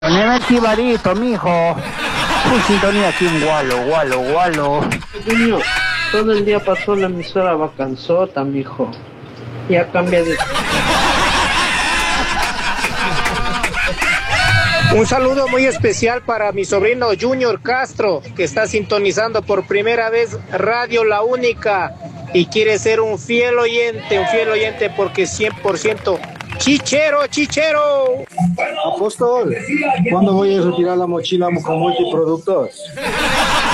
Poneme el Tibarito, mijo. Full sintonía aquí en Gualo. Niño, todo el día pasó la emisora vacanzota, mijo. Ya cambia de... Un saludo muy especial para mi sobrino Junior Castro, que está sintonizando por primera vez Radio La Única y quiere ser un fiel oyente porque 100% chichero. Apóstol, ¿cuándo voy a retirar la mochila con multiproductos?